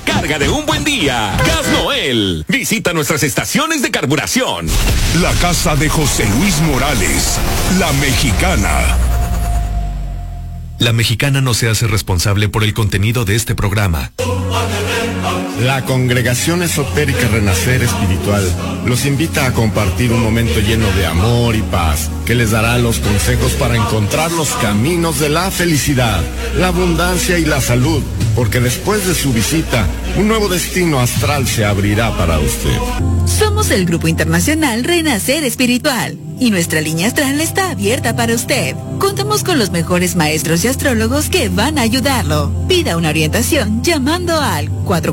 carga de un buen día. Gas Noel. Visita nuestras estaciones de carburación. La casa de José Luis Morales, La Mexicana. La Mexicana no se hace responsable por el contenido de este programa. La Congregación Esotérica Renacer Espiritual los invita a compartir un momento lleno de amor y paz, que les dará los consejos para encontrar los caminos de la felicidad, la abundancia y la salud, porque después de su visita, un nuevo destino astral se abrirá para usted. Somos el Grupo Internacional Renacer Espiritual y nuestra línea astral está abierta para usted. Contamos con los mejores maestros y astrólogos que van a ayudarlo. Pida una orientación llamando al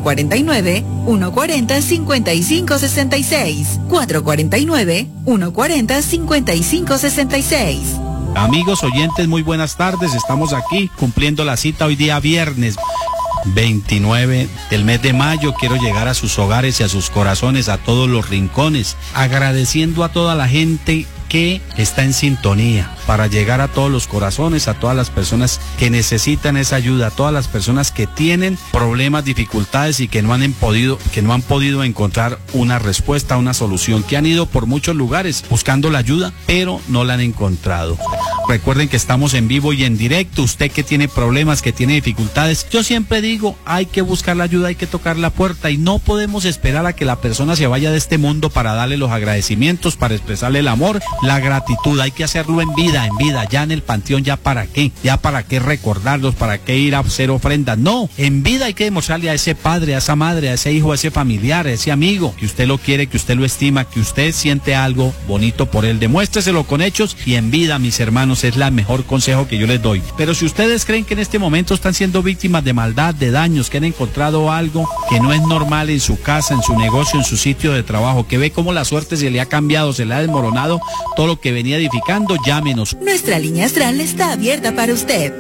449-140-5566. 449-140-5566. Amigos oyentes, muy buenas tardes. Estamos aquí cumpliendo la cita hoy día viernes 29 del mes de mayo. Quiero llegar a sus hogares y a sus corazones, a todos los rincones, agradeciendo a toda la gente que está en sintonía, para llegar a todos los corazones, a todas las personas que necesitan esa ayuda, a todas las personas que tienen problemas, dificultades y que no han podido encontrar una respuesta, una solución, que han ido por muchos lugares buscando la ayuda, pero no la han encontrado. Recuerden que estamos en vivo y en directo. Usted que tiene problemas, que tiene dificultades, yo siempre digo, hay que buscar la ayuda, hay que tocar la puerta, y no podemos esperar a que la persona se vaya de este mundo para darle los agradecimientos, para expresarle el amor, la gratitud. Hay que hacerlo en vida, ya en el panteón. ¿Ya para qué? ¿Ya para qué recordarlos? ¿Para qué ir a hacer ofrendas? No, en vida hay que demostrarle a ese padre, a esa madre, a ese hijo, a ese familiar, a ese amigo, que usted lo quiere, que usted lo estima, que usted siente algo bonito por él. Demuéstreselo con hechos y en vida, mis hermanos, es el mejor consejo que yo les doy. Pero si ustedes creen que en este momento están siendo víctimas de maldad, de daños, que han encontrado algo que no es normal en su casa, en su negocio, en su sitio de trabajo, que ve cómo la suerte se le ha cambiado, se le ha desmoronado todo lo que venía edificando, llámenos. Nuestra línea astral está abierta para usted.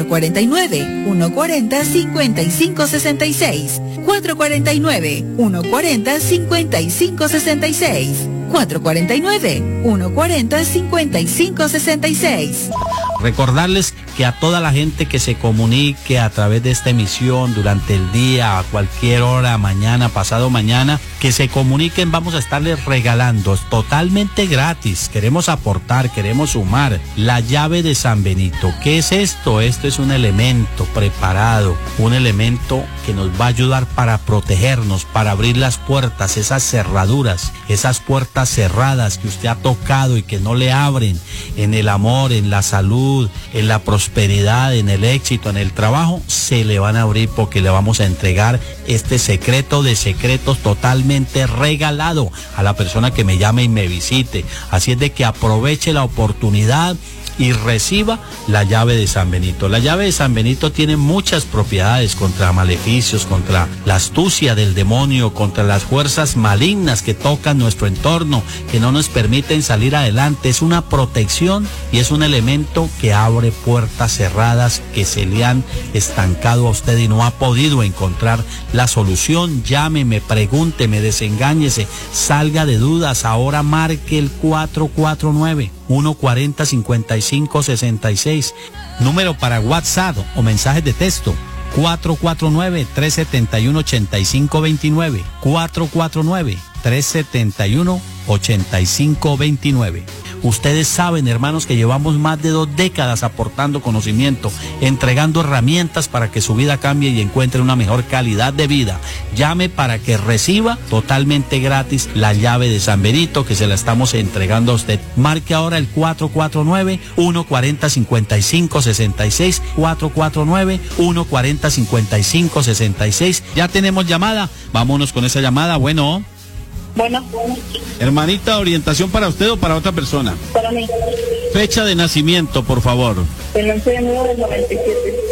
449-140-5566. 449-140-5566. 449-140-5566. Recordarles que a toda la gente que se comunique a través de esta emisión durante el día, a cualquier hora, mañana, pasado mañana, que se comuniquen, vamos a estarles regalando totalmente gratis. Queremos aportar, queremos sumar la llave de San Benito. ¿Qué es esto? Esto es un elemento preparado, un elemento que nos va a ayudar para protegernos, para abrir las puertas, esas cerraduras, esas puertas cerradas que usted ha tocado y que no le abren, en el amor, en la salud, en la prosperidad, en el éxito, en el trabajo, se le van a abrir, porque le vamos a entregar este secreto de secretos totalmente regalado a la persona que me llame y me visite. Así es de que aproveche la oportunidad y reciba la llave de San Benito. La llave de San Benito tiene muchas propiedades contra maleficios, contra la astucia del demonio, contra las fuerzas malignas que tocan nuestro entorno, que no nos permiten salir adelante. Es una protección y es un elemento que abre puertas cerradas que se le han estancado a usted y no ha podido encontrar la solución. Llámeme, pregúnteme, desengáñese, salga de dudas. Ahora marque el 449-140-5566. Número para WhatsApp o mensajes de texto. 449-371-8529. 449-371-8529. Ustedes saben, hermanos, que llevamos más de 2 décadas aportando conocimiento, entregando herramientas para que su vida cambie y encuentre una mejor calidad de vida. Llame para que reciba totalmente gratis la llave de San Benito, que se la estamos entregando a usted. Marque ahora el 449-140-5566. 449-140-5566. Ya tenemos llamada. Vámonos con esa llamada. Bueno. Hermanita, ¿orientación para usted o para otra persona? Para mí. Fecha de nacimiento, por favor. El 11 de enero del 97.